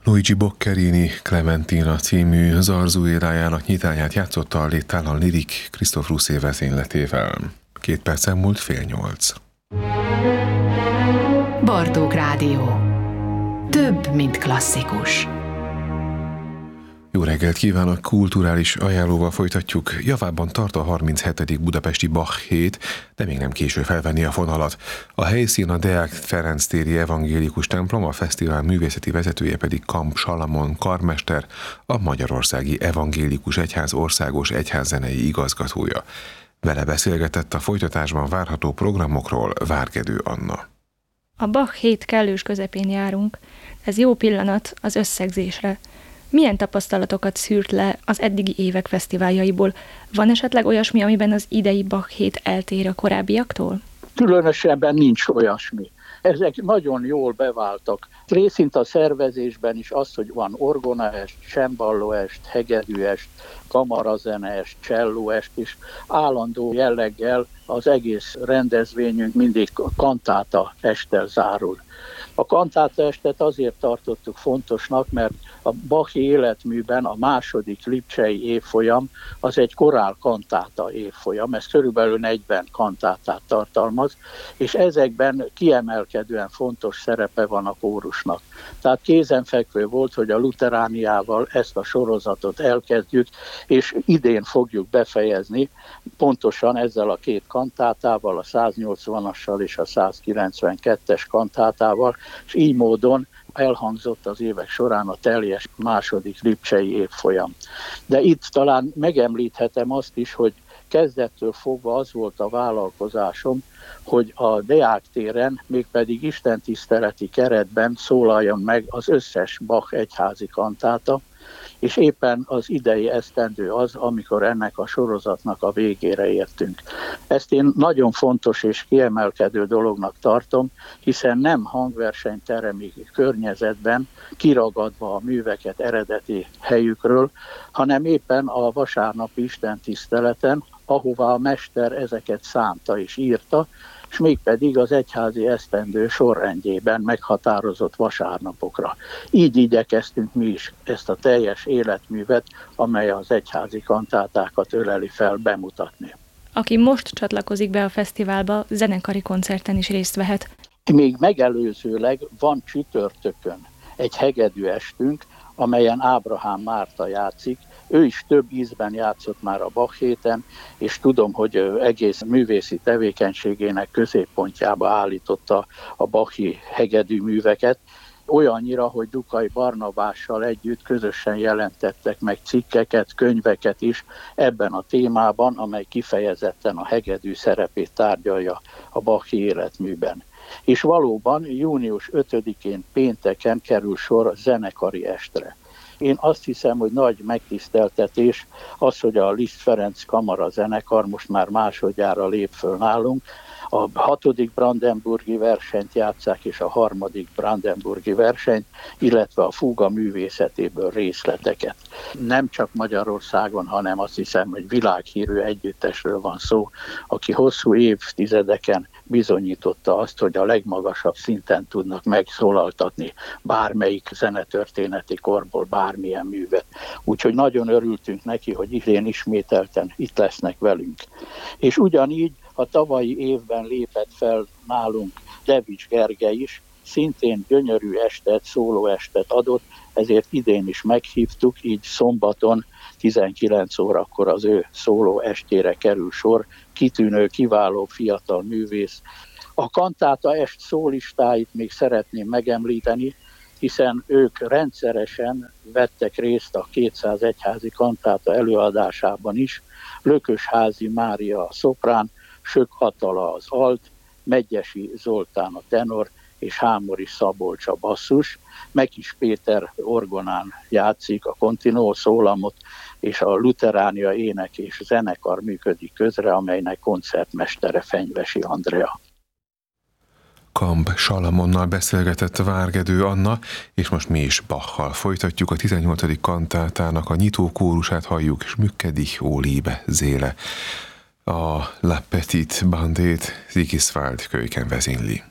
Luigi Boccherini Clementina című zarzuérájának nyitáját játszotta a léttálan Lirik Christoph Rousset vezényletével. 2 percen múlt 7:30. Bartók Rádió. Több, mint klasszikus. Jó reggelt kívánok, kulturális ajánlóval folytatjuk. Javában tart a 37. budapesti Bach hét, de még nem késő felvenni a fonalat. A helyszín a Deák Ferenc téri evangélikus templom, a fesztivál művészeti vezetője pedig Kamp Salamon karmester, a Magyarországi Evangélikus Egyház országos egyházzenei igazgatója. Vele beszélgetett a folytatásban várható programokról Várgedő Anna. A Bach hét kellős közepén járunk, ez jó pillanat az összegzésre. Milyen tapasztalatokat szűrt le az eddigi évek fesztiváljaiból? Van esetleg olyasmi, amiben az idei Bach hét eltér a korábbiaktól? Különösebben nincs olyasmi. Ezek nagyon jól beváltak. Részint a szervezésben is az, hogy van orgonaest, cemballóest, hegedűest, kamarazeneest, csellóest is állandó jelleggel az egész rendezvényünk mindig kantáta esttel zárul. A kantáta estet azért tartottuk fontosnak, mert a Bachi életműben a második lipcsei évfolyam az egy korál kantáta évfolyam, ez körülbelül 40 kantátát tartalmaz, és ezekben kiemelkedően fontos szerepe van a kórusnak. Tehát kézenfekvő volt, hogy a luterániával ezt a sorozatot elkezdjük, és idén fogjuk befejezni, pontosan ezzel a 2 kantátával, a 180-assal és a 192-es kantátával, és így módon elhangzott az évek során a teljes második lipcsei évfolyam. De itt talán megemlíthetem azt is, hogy kezdettől fogva az volt a vállalkozásom, hogy a Deák téren, mégpedig istentiszteleti keretben szólaljon meg az összes Bach egyházi kantáta, és éppen az idei esztendő az, amikor ennek a sorozatnak a végére értünk. Ezt én nagyon fontos és kiemelkedő dolognak tartom, hiszen nem hangversenyteremi környezetben kiragadva a műveket eredeti helyükről, hanem éppen a vasárnapi istentiszteleten, ahová a mester ezeket szánta és írta, és mégpedig az egyházi esztendő sorrendjében meghatározott vasárnapokra. Így igyekeztünk mi is ezt a teljes életművet, amely az egyházi kantátákat öleli fel, bemutatni. Aki most csatlakozik be a fesztiválba, zenekari koncerten is részt vehet. Még megelőzőleg van csütörtökön egy hegedű estünk, amelyen Ábrahám Márta játszik. Ő is több ízben játszott már a Bach héten, és tudom, hogy egész művészi tevékenységének középpontjába állította a bachi hegedű műveket, olyannyira, hogy Dukai Barnabással együtt közösen jelentettek meg cikkeket, könyveket is ebben a témában, amely kifejezetten a hegedű szerepét tárgyalja a bachi életműben. És valóban június 5-én pénteken kerül sor zenekari estre. Én azt hiszem, hogy nagy megtiszteltetés az, hogy a Liszt Ferenc Kamara zenekar most már másodjára lép föl nálunk. A 6. brandenburgi versenyt játsszák, és a 3. brandenburgi versenyt, illetve a fúga művészetéből részleteket. Nem csak Magyarországon, hanem azt hiszem, hogy világhírű együttesről van szó, aki hosszú évtizedeken bizonyította azt, hogy a legmagasabb szinten tudnak megszólaltatni bármelyik zenetörténeti korból bármilyen művet. Úgyhogy nagyon örültünk neki, hogy idén ismételten itt lesznek velünk. És ugyanígy a tavalyi évben lépett fel nálunk Devics Gergely is, szintén gyönyörű estet, szólóestet adott, ezért idén is meghívtuk, így szombaton 19 órakor az ő szóló estjére kerül sor, kitűnő, kiváló fiatal művész. A kantáta est szólistáit még szeretném megemlíteni, hiszen ők rendszeresen vettek részt a 200 egyházi kantáta előadásában is. Lökösházi Mária a szoprán, Sök Attala az alt, Medgyessy Zoltán a tenor, és Hámori Szabolcs a basszus, Mekis Péter orgonán játszik a continuo szólamot, és a Luteránia ének és zenekar működik közre, amelynek koncertmestere Fenyvesi Andrea. Kamp Salamonnal beszélgetett Várgedő Anna, és most mi is Bachal folytatjuk. A 18. kantátának a nyitó kórusát halljuk, és Mückedich ó Liebe Seele. A La Petite Bandét Sigiswald Kölyken vezényli.